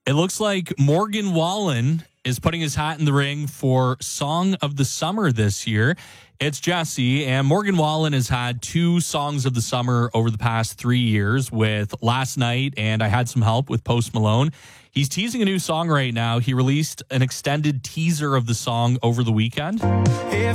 It looks like Morgan Wallen is putting his hat in the ring for Song of the Summer this year. It's Jesse, and Morgan Wallen has had 2 Songs of the Summer over the past 3 years with Last Night, and I Had Some Help with Post Malone. He's teasing a new song right now. He released an extended teaser of the song over the weekend. If